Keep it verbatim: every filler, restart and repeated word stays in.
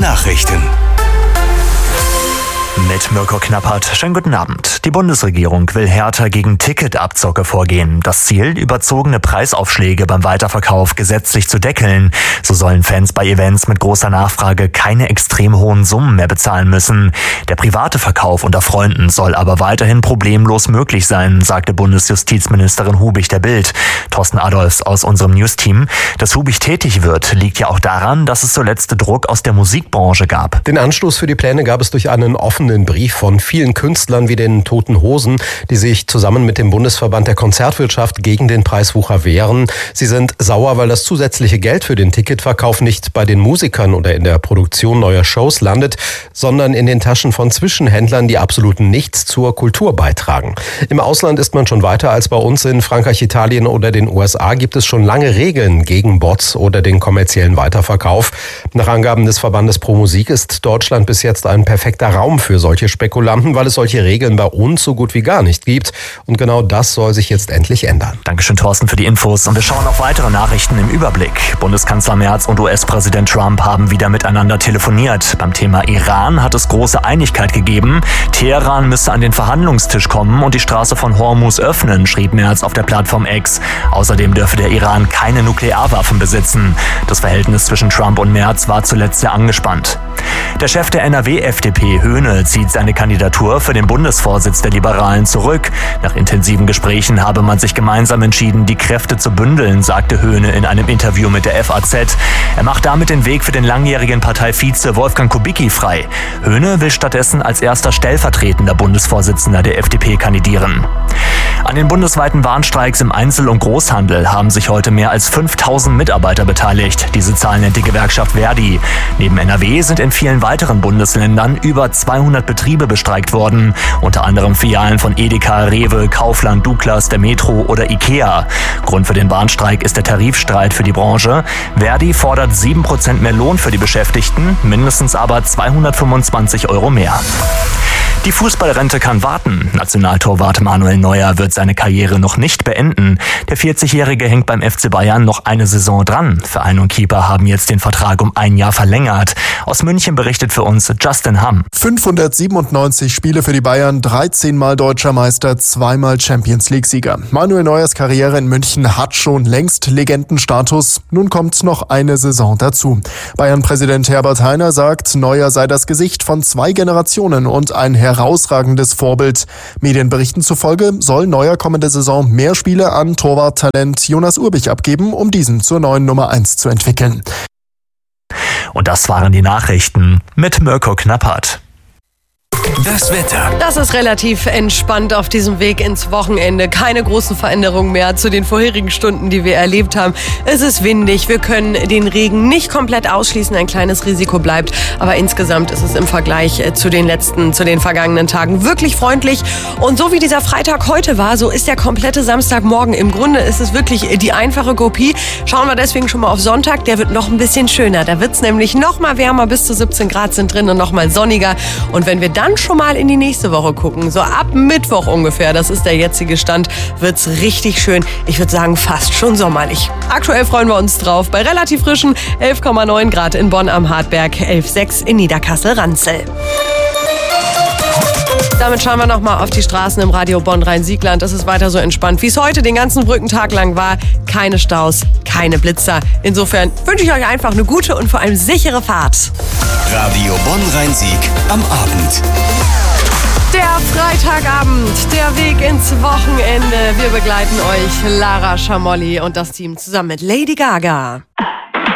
Nachrichten. Mit Mirko Knappert. Schönen guten Abend. Die Bundesregierung will härter gegen Ticketabzocke vorgehen. Das Ziel, überzogene Preisaufschläge beim Weiterverkauf gesetzlich zu deckeln. So sollen Fans bei Events mit großer Nachfrage keine extrem hohen Summen mehr bezahlen müssen. Der private Verkauf unter Freunden soll aber weiterhin problemlos möglich sein, sagte Bundesjustizministerin Hubig der Bild. Thorsten Adolfs aus unserem News-Team. Dass Hubig tätig wird, liegt ja auch daran, dass es zuletzt Druck aus der Musikbranche gab. Den Anstoß für die Pläne gab es durch einen offenen Brief von vielen Künstlern wie den Toten Hosen, die sich zusammen mit dem Bundesverband der Konzertwirtschaft gegen den Preiswucher wehren. Sie sind sauer, weil das zusätzliche Geld für den Ticketverkauf nicht bei den Musikern oder in der Produktion neuer Shows landet, sondern in den Taschen von Zwischenhändlern, die absolut nichts zur Kultur beitragen. Im Ausland ist man schon weiter als bei uns. In Frankreich, Italien oder den U S A gibt es schon lange Regeln gegen Bots oder den kommerziellen Weiterverkauf. Nach Angaben des Verbandes Pro Musik ist Deutschland bis jetzt ein perfekter Raum für solche Spekulanten, weil es solche Regeln bei uns so gut wie gar nicht gibt. Und genau das soll sich jetzt endlich ändern. Dankeschön, Thorsten, für die Infos. Und wir schauen auf weitere Nachrichten im Überblick. Bundeskanzler Merz und U S-Präsident Trump haben wieder miteinander telefoniert. Beim Thema Iran hat es große Einigkeit gegeben. Teheran müsse an den Verhandlungstisch kommen und die Straße von Hormuz öffnen, schrieb Merz auf der Plattform X. Außerdem dürfe der Iran keine Nuklearwaffen besitzen. Das Verhältnis zwischen Trump und Merz war zuletzt sehr angespannt. Der Chef der N R W-F D P, Höhne, zieht seine Kandidatur für den Bundesvorsitz der Liberalen zurück. Nach intensiven Gesprächen habe man sich gemeinsam entschieden, die Kräfte zu bündeln, sagte Höhne in einem Interview mit der F A Z. Er macht damit den Weg für den langjährigen Parteivize Wolfgang Kubicki frei. Höhne will stattdessen als erster stellvertretender Bundesvorsitzender der F D P kandidieren. An den bundesweiten Warnstreiks im Einzel- und Großhandel haben sich heute mehr als fünftausend Mitarbeiter beteiligt. Diese Zahl nennt die Gewerkschaft Verdi. Neben N R W sind in vielen weiteren Bundesländern über zweihundert Betriebe bestreikt worden. Unter anderem Filialen von Edeka, Rewe, Kaufland, Douglas, der Metro oder Ikea. Grund für den Warnstreik ist der Tarifstreit für die Branche. Verdi fordert sieben Prozent mehr Lohn für die Beschäftigten, mindestens aber zweihundertfünfundzwanzig Euro mehr. Die Fußballrente kann warten. Nationaltorwart Manuel Neuer wird seine Karriere noch nicht beenden. Der vierzigjährige hängt beim F C Bayern noch eine Saison dran. Verein und Keeper haben jetzt den Vertrag um ein Jahr verlängert. Aus München berichtet für uns Justin Hamm. fünfhundertsiebenundneunzig Spiele für die Bayern, dreizehn Mal Deutscher Meister, zweimal Champions-League-Sieger. Manuel Neuers Karriere in München hat schon längst Legendenstatus. Nun kommt noch eine Saison dazu. Bayern-Präsident Herbert Hainer sagt, Neuer sei das Gesicht von zwei Generationen und ein herausragendes Vorbild. Medienberichten zufolge soll Neuer kommende Saison mehr Spiele an Torwarttalent Jonas Urbich abgeben, um diesen zur neuen Nummer eins zu entwickeln. Und das waren die Nachrichten mit Mirko Knappert. Das Wetter. Das ist relativ entspannt auf diesem Weg ins Wochenende. Keine großen Veränderungen mehr zu den vorherigen Stunden, die wir erlebt haben. Es ist windig. Wir können den Regen nicht komplett ausschließen. Ein kleines Risiko bleibt. Aber insgesamt ist es im Vergleich zu den letzten, zu den vergangenen Tagen wirklich freundlich. Und so wie dieser Freitag heute war, so ist der komplette Samstagmorgen. Im Grunde ist es wirklich die einfache Kopie. Schauen wir deswegen schon mal auf Sonntag. Der wird noch ein bisschen schöner. Da wird es nämlich noch mal wärmer. Bis zu siebzehn Grad sind drin und noch mal sonniger. Und wenn wir dann schon mal in die nächste Woche gucken, so ab Mittwoch ungefähr, das ist der jetzige Stand, wird's richtig schön. Ich würde sagen, fast schon sommerlich. Aktuell freuen wir uns drauf bei relativ frischen elf Komma neun Grad in Bonn am Hartberg, elf Komma sechs in Niederkassel-Ranzel. Damit schauen wir nochmal auf die Straßen im Radio Bonn-Rhein-Siegland. Es ist weiter so entspannt, wie es heute den ganzen Brückentag lang war. Keine Staus, keine Blitzer. Insofern wünsche ich euch einfach eine gute und vor allem sichere Fahrt. Radio Bonn-Rhein-Sieg am Abend. Der Freitagabend, der Weg ins Wochenende. Wir begleiten euch, Lara Schamolli und das Team zusammen mit Lady Gaga.